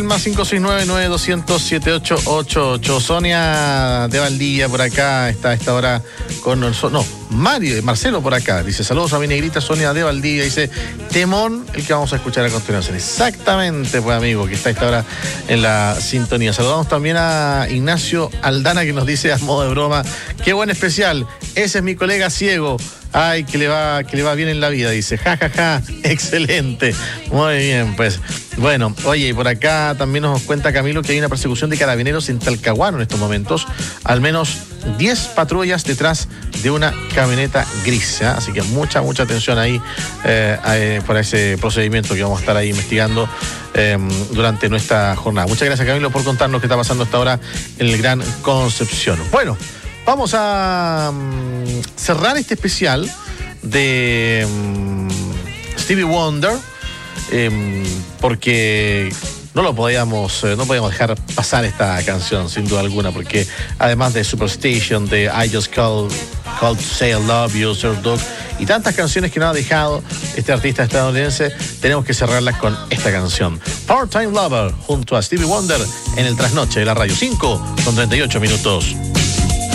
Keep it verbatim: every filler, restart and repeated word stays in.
Más cinco seis nueve, nueve dos cero cero, siete ocho ocho ocho. Sonia de Valdivia por acá está a esta hora con nosotros. No, Mario, Marcelo por acá. Dice, saludos a mi negrita Sonia de Valdivia. Dice, temón el que vamos a escuchar a continuación. Exactamente, pues amigo, que está a esta hora en la sintonía. Saludamos también a Ignacio Aldana que nos dice a modo de broma, qué buen especial, ese es mi colega ciego. Ay, que le va, que le va bien en la vida, dice, ja, ja, ja, excelente. Muy bien, pues. Bueno, oye, y por acá también nos cuenta Camilo que hay una persecución de carabineros en Talcahuano en estos momentos. Al menos diez patrullas detrás de una camioneta gris, ¿eh? Así que mucha, mucha atención ahí eh, eh, para ese procedimiento que vamos a estar ahí investigando eh, durante nuestra jornada. Muchas gracias, Camilo, por contarnos qué está pasando hasta ahora en el Gran Concepción. Bueno, vamos a um, cerrar este especial de um, Stevie Wonder, eh, porque no lo podíamos, eh, no podíamos dejar pasar esta canción, sin duda alguna, porque además de Superstation, de I Just Called, Called to Say I Love You, Sir Dog, y tantas canciones que nos ha dejado este artista estadounidense, tenemos que cerrarlas con esta canción. Part-Time Lover, junto a Stevie Wonder, en el trasnoche de la radio. cinco con treinta y ocho minutos.